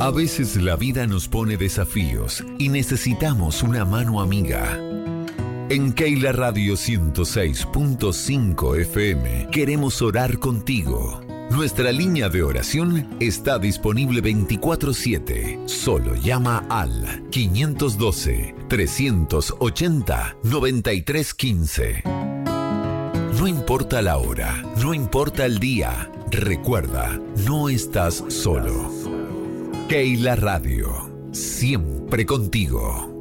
A veces la vida nos pone desafíos y necesitamos una mano amiga. En Keila Radio 106.5 FM queremos orar contigo. Nuestra línea de oración está disponible 24/7. Solo llama al 512-380-9315. No importa la hora, no importa el día. Recuerda, no estás solo. Keila Radio, siempre contigo.